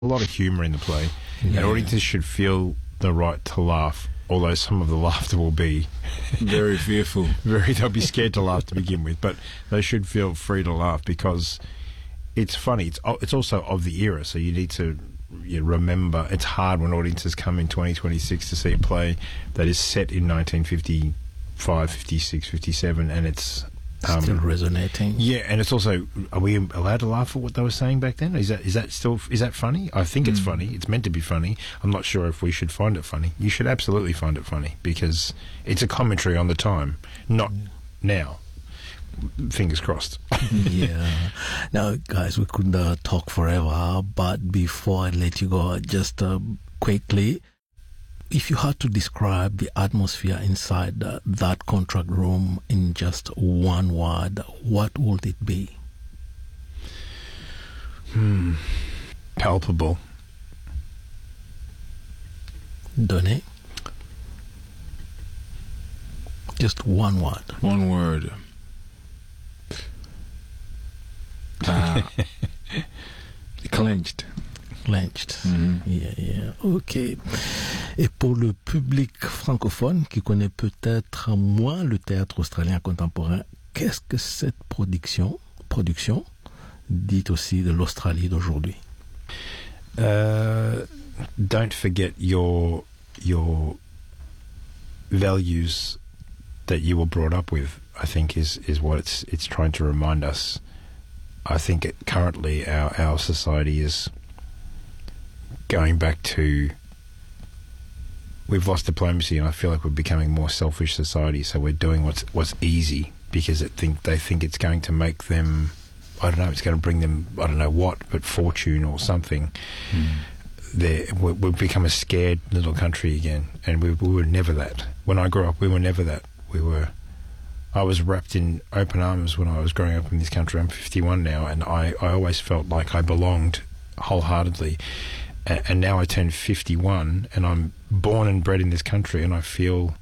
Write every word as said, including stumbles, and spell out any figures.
a lot of humour in the play, yeah. and audiences should feel the right to laugh, although some of the laughter will be very fearful. Very, they'll be scared to laugh to begin with, but they should feel free to laugh because it's funny. It's it's also of the era, so you need to you remember. It's hard when audiences come in twenty twenty-six to see a play that is set in nineteen fifty-five, fifty-six, fifty-seven, and it's um, still resonating. Yeah, and it's also, are we allowed to laugh at what they were saying back then? Is that is that still is that funny? I think mm. it's funny. It's meant to be funny. I'm not sure if we should find it funny. You should absolutely find it funny because it's a commentary on the time, not mm. now. Fingers crossed. Yeah. Now, guys, we could uh, talk forever, but before I let you go, just uh, quickly, if you had to describe the atmosphere inside uh, that contract room in just one word, what would it be? Hmm. Palpable. Donné? Just one word. One word. Ah. Clenched. Clenched. Mm-hmm. Yeah, yeah. Ok. Et pour le public francophone qui connaît peut-être moins le théâtre australien contemporain, qu'est-ce que cette production, production dit aussi de l'Australie d'aujourd'hui? Uh, don't forget your your values that you were brought up with. I think is is what it's it's trying to remind us. I think it, currently our, our society is going back to, we've lost diplomacy, and I feel like we're becoming a more selfish society, so we're doing what's what's easy because it think they think it's going to make them, I don't know, it's going to bring them, I don't know what, but fortune or something. Mm. They're, we've become a scared little country again, and we, we were never that. When I grew up, we were never that. We were... I was wrapped in open arms when I was growing up in this country. I'm fifty-one now, and I, I always felt like I belonged wholeheartedly. A- and now I turn fifty-one, and I'm born and bred in this country, and I feel